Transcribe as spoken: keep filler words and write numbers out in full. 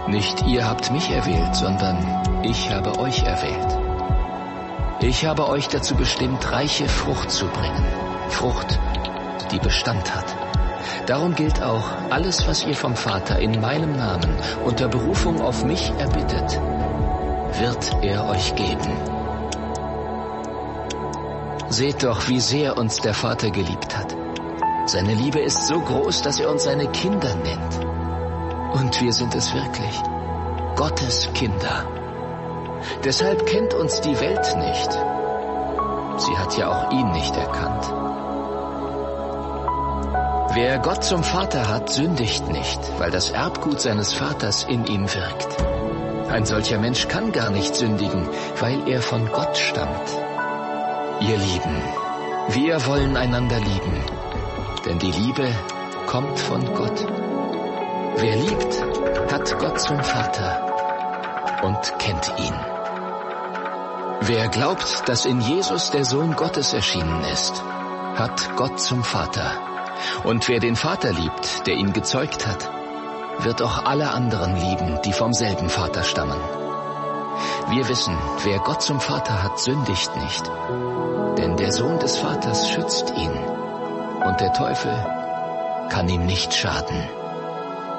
Nicht ihr habt mich erwählt, sondern ich habe euch erwählt. Ich habe euch dazu bestimmt, reiche Frucht zu bringen. Frucht, die Bestand hat. Darum gilt auch, alles, was ihr vom Vater in meinem Namen unter Berufung auf mich erbittet, wird er euch geben. Seht doch, wie sehr uns der Vater geliebt hat. Seine Liebe ist so groß, dass er uns seine Kinder nennt. Und wir sind es wirklich, Gottes Kinder. Deshalb kennt uns die Welt nicht. Sie hat ja auch ihn nicht erkannt. Wer Gott zum Vater hat, sündigt nicht, weil das Erbgut seines Vaters in ihm wirkt. Ein solcher Mensch kann gar nicht sündigen, weil er von Gott stammt. Ihr Lieben, wir wollen einander lieben, denn die Liebe kommt von Gott. Wer liebt, hat Gott zum Vater und kennt ihn. Wer glaubt, dass in Jesus der Sohn Gottes erschienen ist, hat Gott zum Vater. Und wer den Vater liebt, der ihn gezeugt hat, wird auch alle anderen lieben, die vom selben Vater stammen. Wir wissen, wer Gott zum Vater hat, sündigt nicht, denn der Sohn des Vaters schützt ihn, und der Teufel kann ihm nicht schaden.